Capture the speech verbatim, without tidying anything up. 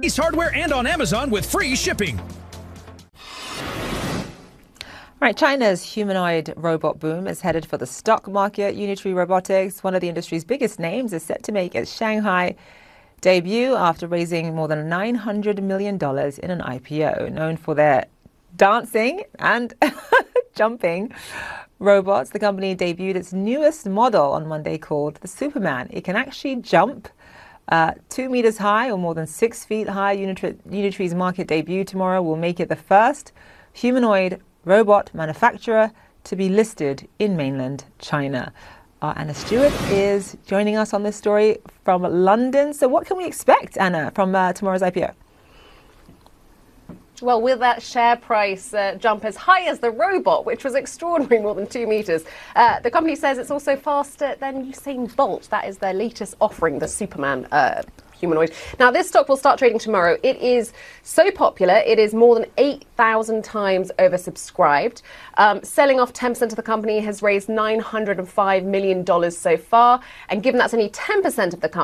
East Hardware and on Amazon with free shipping. Right, China's humanoid robot boom is headed for the stock market. Unitree Robotics, one of the industry's biggest names, is set to make its Shanghai debut after raising more than nine hundred million dollars in an I P O. Known for their dancing and jumping robots, the company debuted its newest model on Monday called the Superman. It can actually jump uh, two meters high or more than six feet high. Unitree, Unitree's market debut tomorrow will make it the first humanoid robot manufacturer to be listed in mainland China. Uh, Anna Stewart is joining us on this story from London. So what can we expect, Anna, from uh, tomorrow's I P O? Well, will that share price uh, jump as high as the robot, which was extraordinary, more than two meters? Uh, the company says it's also faster than Usain Bolt. That is their latest offering, the Superman uh, humanoid. Now, this stock will start trading tomorrow. It is so popular, it is more than eight thousand times oversubscribed. Um, selling off ten percent of the company has raised nine hundred five million dollars so far. And given that's only ten percent of the company,